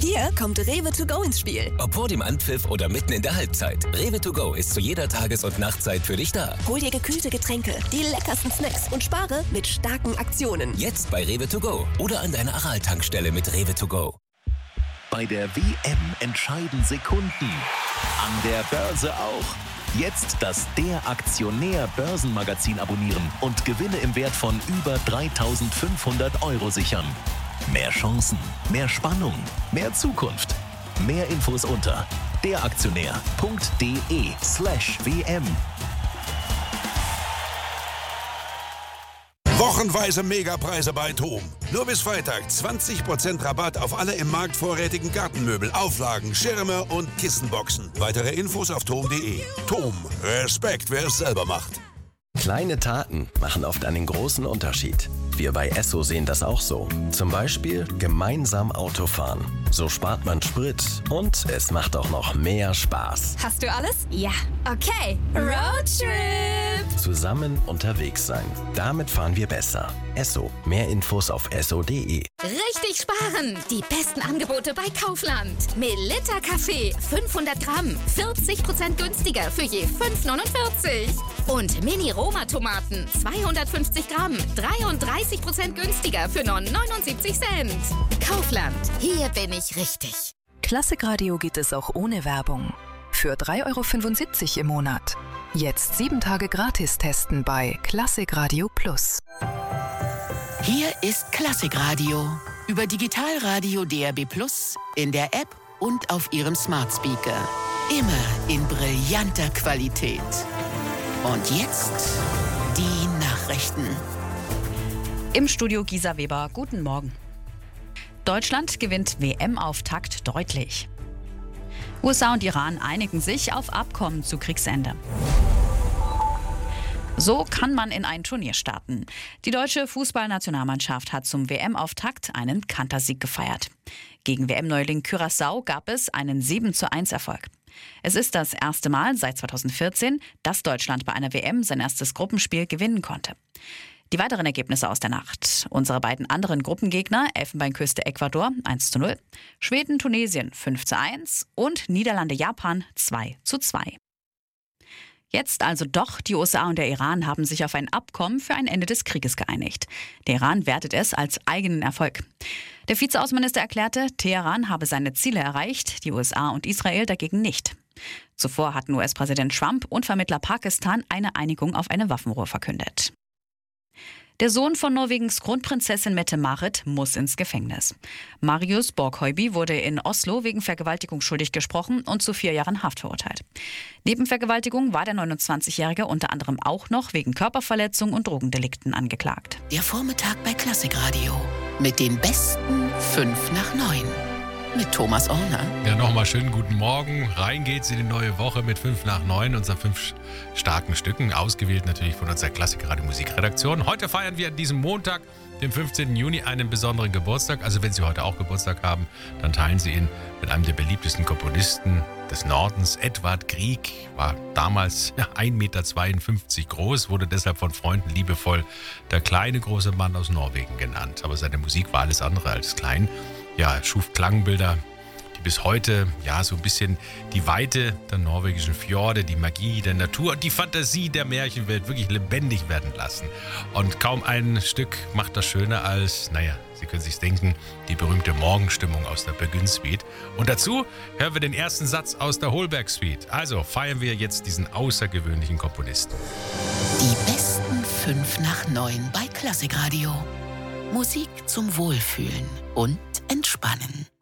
Hier kommt Rewe to go ins Spiel. Ob vor dem Anpfiff oder mitten in der Halbzeit, Rewe to go ist zu jeder Tages- und Nachtzeit für dich da. Hol dir gekühlte Getränke, die leckersten Snacks und spare mit starken Aktionen. Jetzt bei Rewe to go oder an deiner Aral-Tankstelle mit Rewe to go. Bei der WM entscheiden Sekunden. An der Börse auch. Jetzt das Der Aktionär Börsenmagazin abonnieren und Gewinne im Wert von über 3.500 € sichern. Mehr Chancen, mehr Spannung, mehr Zukunft. Mehr Infos unter deraktionär.de/WM. Wochenweise Megapreise bei TOM. Nur bis Freitag 20% Rabatt auf alle im Markt vorrätigen Gartenmöbel, Auflagen, Schirme und Kissenboxen. Weitere Infos auf TOM.de. TOM. Respekt, wer es selber macht. Kleine Taten machen oft einen großen Unterschied. Wir bei Esso sehen das auch so. Zum Beispiel gemeinsam Auto fahren. So spart man Sprit und es macht auch noch mehr Spaß. Hast du alles? Ja. Okay. Roadtrip! Zusammen unterwegs sein. Damit fahren wir besser. Esso. Mehr Infos auf esso.de. Richtig sparen! Die besten Angebote bei Kaufland. Melitta Kaffee 500 Gramm. 40% günstiger für je 5,49. Und Mini-Roma-Tomaten 250 Gramm. 33% günstiger für nur 79 Cent. Kaufland. Hier bin ich richtig. Klassikradio geht es auch ohne Werbung. Für 3,75 € im Monat. Jetzt 7 Tage gratis testen bei Klassikradio Plus. Hier ist Klassikradio. Über Digitalradio DAB+, in der App und auf Ihrem Smart Speaker. Immer in brillanter Qualität. Und jetzt die Nachrichten. Im Studio Gisa Weber, guten Morgen. Deutschland gewinnt WM-Auftakt deutlich. USA und Iran einigen sich auf Abkommen zu Kriegsende. So kann man in ein Turnier starten. Die deutsche Fußballnationalmannschaft hat zum WM-Auftakt einen Kantersieg gefeiert. Gegen WM-Neuling Curaçao gab es einen 7:1-Erfolg. Es ist das erste Mal seit 2014, dass Deutschland bei einer WM sein erstes Gruppenspiel gewinnen konnte. Die weiteren Ergebnisse aus der Nacht. Unsere beiden anderen Gruppengegner, Elfenbeinküste Ecuador 1:0, Schweden Tunesien 5:1 und Niederlande Japan 2:2. Jetzt also doch, die USA und der Iran haben sich auf ein Abkommen für ein Ende des Krieges geeinigt. Der Iran wertet es als eigenen Erfolg. Der Vizeaußenminister erklärte, Teheran habe seine Ziele erreicht, die USA und Israel dagegen nicht. Zuvor hatten US-Präsident Trump und Vermittler Pakistan eine Einigung auf eine Waffenruhe verkündet. Der Sohn von Norwegens Kronprinzessin Mette-Marit muss ins Gefängnis. Marius Borchheubi wurde in Oslo wegen Vergewaltigung schuldig gesprochen und zu 4 Jahren Haft verurteilt. Neben Vergewaltigung war der 29-Jährige unter anderem auch noch wegen Körperverletzung und Drogendelikten angeklagt. Der Vormittag bei Klassikradio. Mit den besten 5 nach 9. Mit Thomas Orner. Ja, nochmal schönen guten Morgen. Rein geht's in die neue Woche mit 5 nach 9, unseren 5 starken Stücken, ausgewählt natürlich von unserer Klassikradio Musikredaktion. Heute feiern wir an diesem Montag, dem 15. Juni, einen besonderen Geburtstag. Also wenn Sie heute auch Geburtstag haben, dann teilen Sie ihn mit einem der beliebtesten Komponisten des Nordens. Edvard Grieg war damals 1,52 Meter groß, wurde deshalb von Freunden liebevoll der kleine große Mann aus Norwegen genannt. Aber seine Musik war alles andere als klein. Ja, er schuf Klangbilder, die bis heute so ein bisschen die Weite der norwegischen Fjorde, die Magie der Natur und die Fantasie der Märchenwelt wirklich lebendig werden lassen. Und kaum ein Stück macht das schöner als, Sie können sich's denken, die berühmte Morgenstimmung aus der Burgund Suite. Und dazu hören wir den ersten Satz aus der Holberg Suite. Also feiern wir jetzt diesen außergewöhnlichen Komponisten. Die besten 5 nach 9 bei Klassikradio. Musik zum Wohlfühlen und Entspannen.